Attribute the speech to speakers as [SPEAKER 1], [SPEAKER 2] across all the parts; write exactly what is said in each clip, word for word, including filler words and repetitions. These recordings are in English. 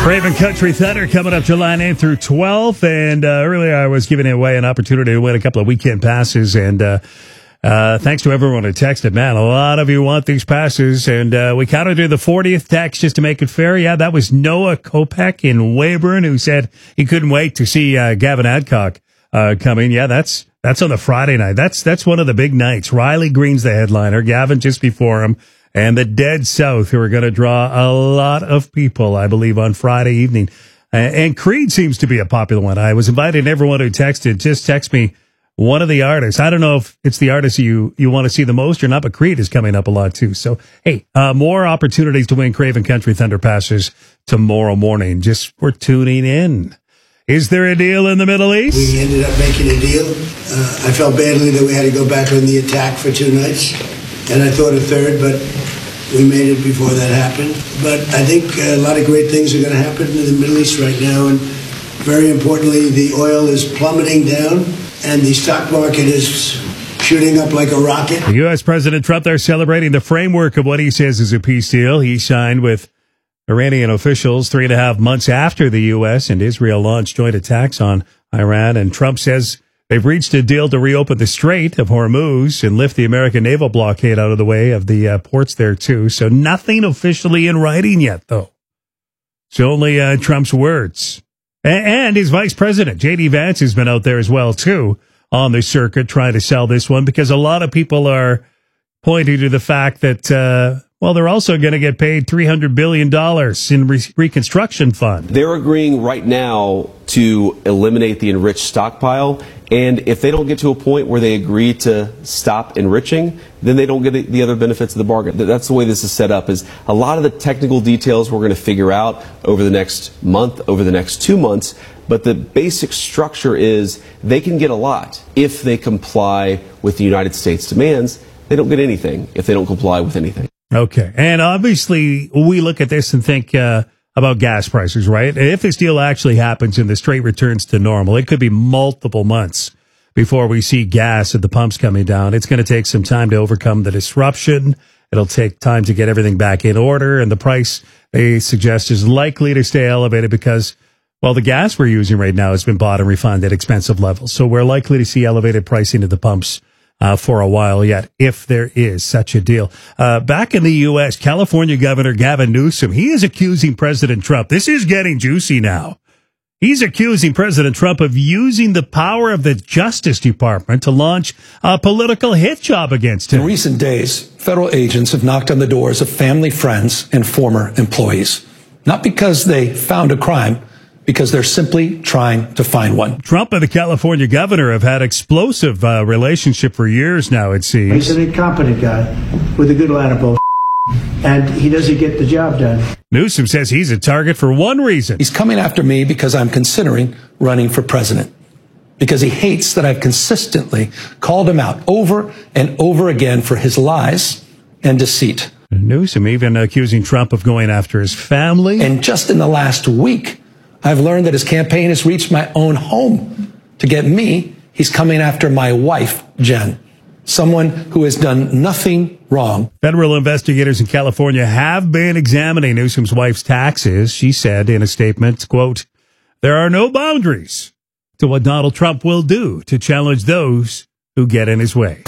[SPEAKER 1] Craven Country Thunder coming up July ninth through twelfth. And uh, earlier I was giving away an opportunity to win a couple of weekend passes. And uh, uh, thanks to everyone who texted. Man, a lot of you want these passes. And uh, we counted to the fortieth text just to make it fair. Yeah, that was Noah Kopech in Weyburn who said he couldn't wait to see uh, Gavin Adcock uh, coming. Yeah, that's that's on the Friday night. That's, that's one of the big nights. Riley Green's the headliner. Gavin just before him. And the Dead South, who are going to draw a lot of people, I believe, on Friday evening. And Creed seems to be a popular one. I was inviting everyone who texted, just text me one of the artists. I don't know if it's the artist you, you want to see the most or not, but Creed is coming up a lot too. So, hey, uh, more opportunities to win Craven Country Thunder passes tomorrow morning, just for tuning in. Is there a deal in the Middle East?
[SPEAKER 2] We ended up making a deal. Uh, I felt badly that we had to go back on the attack for two nights. And I thought a third, but we made it before that happened. But I think a lot of great things are going to happen in the Middle East right now. And very importantly, the oil is plummeting down and the stock market is shooting up like a rocket.
[SPEAKER 1] U S. President Trump there celebrating the framework of what he says is a peace deal he signed with Iranian officials three and a half months after the U S and Israel launched joint attacks on Iran. And Trump says they've reached a deal to reopen the Strait of Hormuz and lift the American naval blockade out of the way of the uh, ports there, too. So nothing officially in writing yet, though. It's only uh, Trump's words. A- and his vice president, J D. Vance, has been out there as well, too, on the circuit trying to sell this one because a lot of people are pointing to the fact that, uh, well, they're also going to get paid three hundred billion dollars in re- reconstruction fund.
[SPEAKER 3] They're agreeing right now to eliminate the enriched stockpile. And if they don't get to a point where they agree to stop enriching, then they don't get the other benefits of the bargain. That's the way this is set up, is a lot of the technical details we're going to figure out over the next month, over the next two months. But the basic structure is they can get a lot if they comply with the United States demands. They don't get anything if they don't comply with anything.
[SPEAKER 1] Okay. And obviously, we look at this and think uh, about gas prices, right? If this deal actually happens and the Strait returns to normal, it could be multiple months before we see gas at the pumps coming down. It's going to take some time to overcome the disruption. It'll take time to get everything back in order. And the price, they suggest, is likely to stay elevated because, well, the gas we're using right now has been bought and refined at expensive levels. So we're likely to see elevated pricing at the pumps Uh, for a while yet, if there is such a deal. Uh, back in the U S, California Governor Gavin Newsom, he is accusing President Trump. This is getting juicy now. He's accusing President Trump of using the power of the Justice Department to launch a political hit job against him.
[SPEAKER 4] In recent days, federal agents have knocked on the doors of family, friends, and former employees. Not because they found a crime, because they're simply trying to find one.
[SPEAKER 1] Trump and the California governor have had explosive uh, relationship for years now, it seems.
[SPEAKER 2] He's an incompetent guy with a good line of bullshit, and he doesn't get the job done.
[SPEAKER 1] Newsom says he's a target for one reason.
[SPEAKER 4] He's coming after me because I'm considering running for president, because he hates that I've consistently called him out over and over again for his lies and deceit.
[SPEAKER 1] Newsom even accusing Trump of going after his family.
[SPEAKER 4] And just in the last week, I've learned that his campaign has reached my own home. To get me, he's coming after my wife, Jen, someone who has done nothing wrong.
[SPEAKER 1] Federal investigators in California have been examining Newsom's wife's taxes. She said in a statement, quote, "There are no boundaries to what Donald Trump will do to challenge those who get in his way."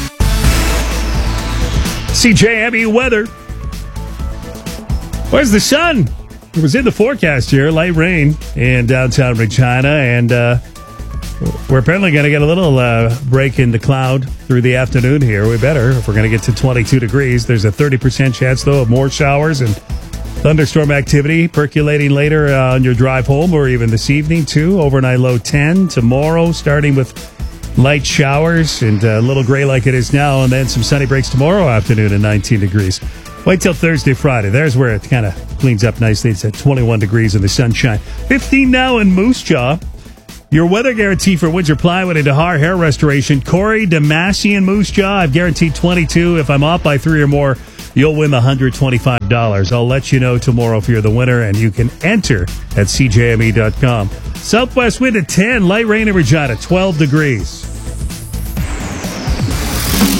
[SPEAKER 1] C J M E weather. Where's the sun? It was in the forecast here, light rain in downtown Regina, and uh, we're apparently going to get a little uh, break in the cloud through the afternoon here. We better, if we're going to get to twenty-two degrees. There's a thirty percent chance, though, of more showers and thunderstorm activity percolating later uh, on your drive home or even this evening, too. Overnight low ten. Tomorrow, starting with light showers and a little gray like it is now, and then some sunny breaks tomorrow afternoon at nineteen degrees. Wait till Thursday, Friday. There's where it kind of cleans up nicely. It's at twenty-one degrees in the sunshine. fifteen now in Moose Jaw. Your weather guarantee for Windsor Plywood and Dahar Hair Restoration. Corey Damasi in Moose Jaw. I've guaranteed twenty-two. If I'm off by three or more, you'll win the one hundred twenty-five dollars. I'll let you know tomorrow if you're the winner, and you can enter at C J M E dot com. Southwest wind at ten. Light rain in Regina, twelve degrees.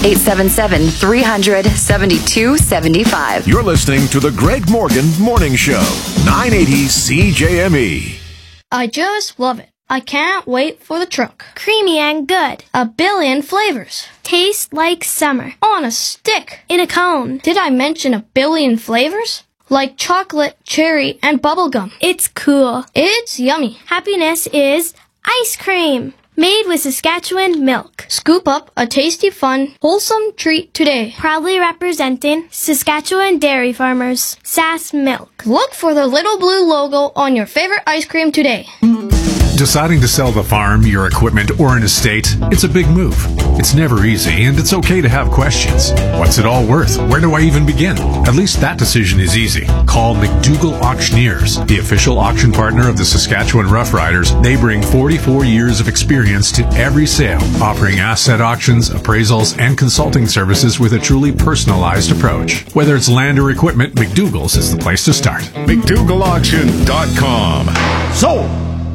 [SPEAKER 5] eight seven seven, three hundred, seven two seven five.
[SPEAKER 6] You're listening to the Greg Morgan Morning Show, nine eighty C J M E.
[SPEAKER 7] I just love it. I can't wait for the truck. Creamy and good. A billion flavors. Tastes like summer. On a stick. In a cone. Did I mention a billion flavors? Like chocolate, cherry, and bubblegum. It's cool. It's yummy. Happiness is ice cream. Made with Saskatchewan milk. Scoop up a tasty, fun, wholesome treat today. Proudly representing Saskatchewan dairy farmers. Sass Milk. Look for the little blue logo on your favorite ice cream today.
[SPEAKER 8] Deciding to sell the farm, your equipment, or an estate, it's a big move. It's never easy, and it's okay to have questions. What's it all worth? Where do I even begin? At least that decision is easy. Call McDougall Auctioneers, the official auction partner of the Saskatchewan Roughriders. They bring forty-four years of experience to every sale, offering asset auctions, appraisals, and consulting services with a truly personalized approach. Whether it's land or equipment, McDougall's is the place to start.
[SPEAKER 6] McDougall Auction dot com.
[SPEAKER 9] So,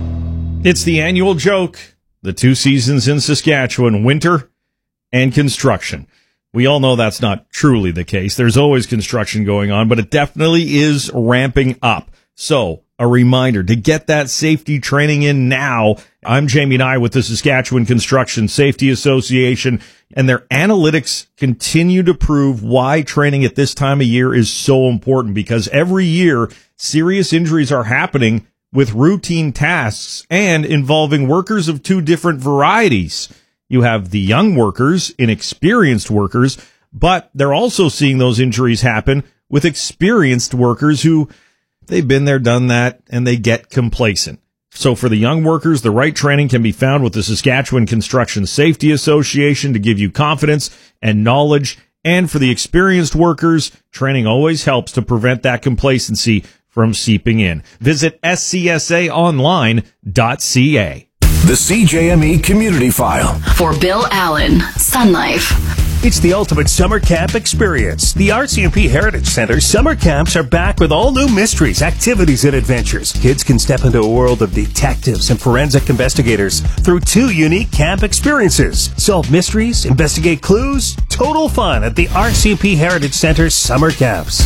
[SPEAKER 9] it's the annual joke, the two seasons in Saskatchewan, winter and construction. We all know that's not truly the case. There's always construction going on, but it definitely is ramping up. So, a reminder to get that safety training in now. I'm Jamie Nye with the Saskatchewan Construction Safety Association, and their analytics continue to prove why training at this time of year is so important, because every year serious injuries are happening with routine tasks and involving workers of two different varieties. You have the young workers, inexperienced workers, but they're also seeing those injuries happen with experienced workers who they've been there, done that, and they get complacent. So for the young workers, the right training can be found with the Saskatchewan Construction Safety Association to give you confidence and knowledge. And for the experienced workers, training always helps to prevent that complacency from seeping in. Visit S C S A online dot C A.
[SPEAKER 6] The C J M E Community File.
[SPEAKER 5] For Bill Allen, Sun Life.
[SPEAKER 10] It's the ultimate summer camp experience. The R C M P Heritage Center summer camps are back with all new mysteries, activities, and adventures. Kids can step into a world of detectives and forensic investigators through two unique camp experiences. Solve mysteries, investigate clues, total fun at the R C M P Heritage Center summer camps.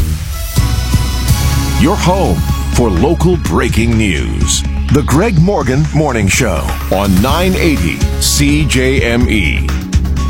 [SPEAKER 6] Your home for local breaking news. The Greg Morgan Morning Show on nine eighty C J M E.